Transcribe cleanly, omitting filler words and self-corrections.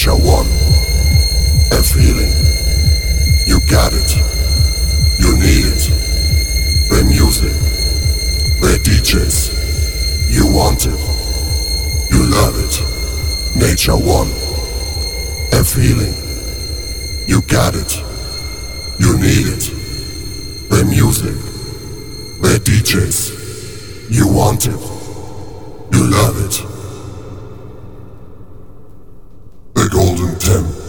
Nature One. A feeling. You got it. You need it. The music. The DJs. You want it. You love it. Nature One. A feeling. You got it. You need it. The music. The DJs. You want it. You love it. The Golden Temple.